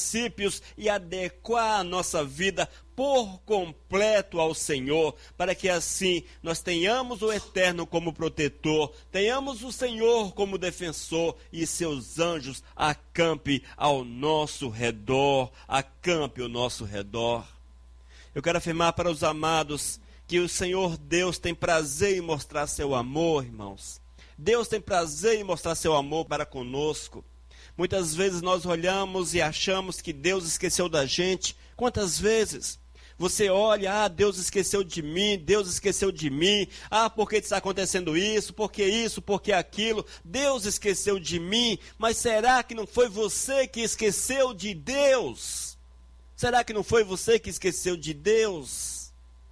princípios e adequar a nossa vida por completo ao Senhor, para que assim nós tenhamos o Eterno como protetor, tenhamos o Senhor como defensor e seus anjos acampe ao nosso redor, acampe ao nosso redor. Eu quero afirmar para os amados que o Senhor Deus tem prazer em mostrar seu amor, irmãos. Deus tem prazer em mostrar seu amor para conosco. Muitas vezes nós olhamos e achamos que Deus esqueceu da gente. Quantas vezes você olha, Deus esqueceu de mim, Deus esqueceu de mim, por que está acontecendo isso, por que aquilo, Deus esqueceu de mim, mas será que não foi você que esqueceu de Deus? Será que não foi você que esqueceu de Deus?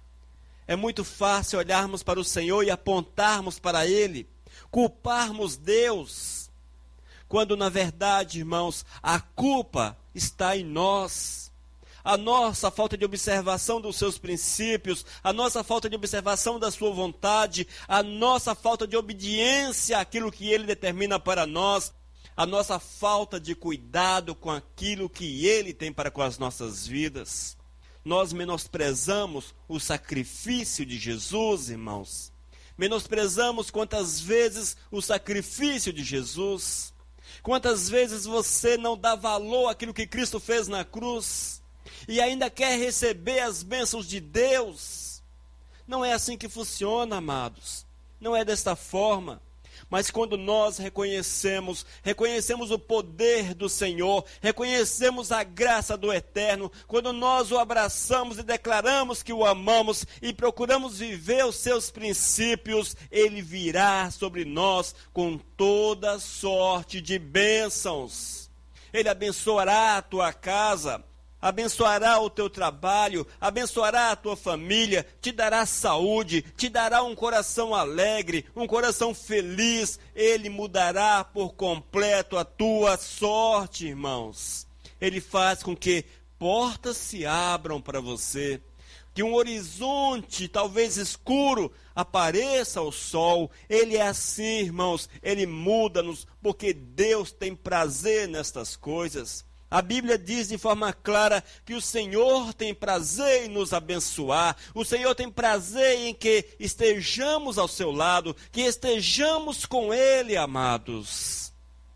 É muito fácil olharmos para o Senhor e apontarmos para Ele, culparmos Deus, quando na verdade, irmãos, a culpa está em nós. A nossa falta de observação dos seus princípios, a nossa falta de observação da sua vontade, a nossa falta de obediência àquilo que Ele determina para nós, a nossa falta de cuidado com aquilo que Ele tem para com as nossas vidas. Nós menosprezamos o sacrifício de Jesus, irmãos. Menosprezamos quantas vezes o sacrifício de Jesus. Quantas vezes você não dá valor àquilo que Cristo fez na cruz e ainda quer receber as bênçãos de Deus? Não é assim que funciona, amados. Não é desta forma. Mas quando nós reconhecemos o poder do Senhor, reconhecemos a graça do Eterno, quando nós o abraçamos e declaramos que o amamos e procuramos viver os seus princípios, Ele virá sobre nós com toda sorte de bênçãos. Ele abençoará a tua casa, abençoará o teu trabalho, abençoará a tua família, te dará saúde, te dará um coração alegre, um coração feliz. Ele mudará por completo a tua sorte, irmãos. Ele faz com que portas se abram para você, que um horizonte talvez escuro apareça ao sol. Ele é assim, irmãos, Ele muda-nos, porque Deus tem prazer nestas coisas. A Bíblia diz de forma clara que o Senhor tem prazer em nos abençoar, o Senhor tem prazer em que estejamos ao seu lado, que estejamos com Ele, amados.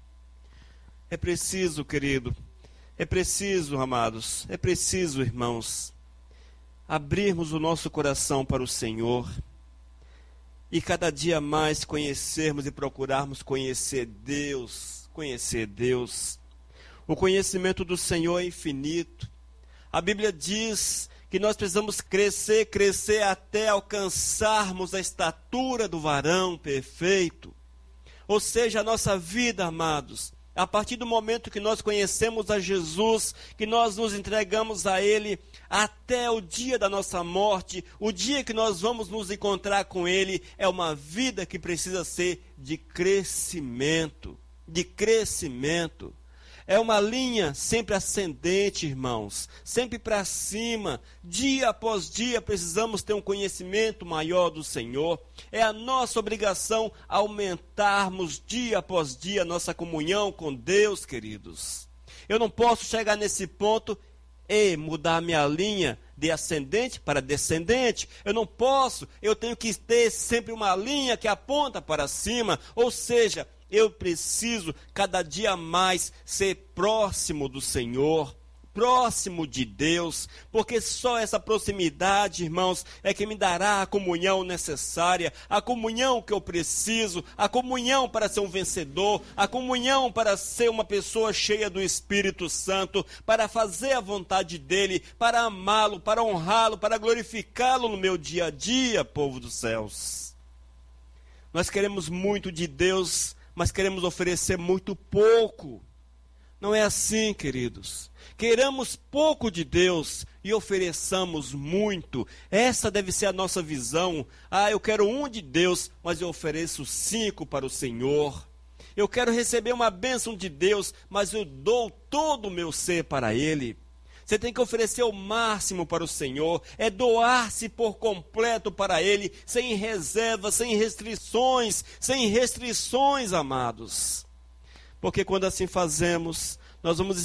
É preciso, querido, é preciso, amados, é preciso, irmãos, abrirmos o nosso coração para o Senhor e cada dia mais conhecermos e procurarmos conhecer Deus, O conhecimento do Senhor é infinito. A Bíblia diz que nós precisamos crescer até alcançarmos a estatura do varão perfeito. Ou seja, a nossa vida, amados, a partir do momento que nós conhecemos a Jesus, que nós nos entregamos a Ele, até o dia da nossa morte, o dia que nós vamos nos encontrar com Ele, é uma vida que precisa ser de crescimento, É uma linha sempre ascendente, irmãos, sempre para cima. Dia após dia precisamos ter um conhecimento maior do Senhor. É a nossa obrigação aumentarmos dia após dia a nossa comunhão com Deus, queridos. Eu não posso chegar nesse ponto e mudar minha linha de ascendente para descendente. Eu não posso, eu tenho que ter sempre uma linha que aponta para cima, ou seja, eu preciso cada dia mais ser próximo do Senhor, próximo de Deus, porque só essa proximidade, irmãos, é que me dará a comunhão necessária, a comunhão que eu preciso, a comunhão para ser um vencedor, a comunhão para ser uma pessoa cheia do Espírito Santo, para fazer a vontade dEle, para amá-lo, para honrá-lo, para glorificá-lo no meu dia a dia, povo dos céus. Nós queremos muito de Deus, mas queremos oferecer muito pouco. Não é assim, queridos. Queremos pouco de Deus e ofereçamos muito. Essa deve ser a nossa visão. Eu quero 1 de Deus, mas eu ofereço 5 para o Senhor. Eu quero receber uma bênção de Deus, mas eu dou todo o meu ser para Ele. Você tem que oferecer o máximo para o Senhor, é doar-se por completo para Ele, sem reservas, sem restrições, amados. Porque quando assim fazemos, nós vamos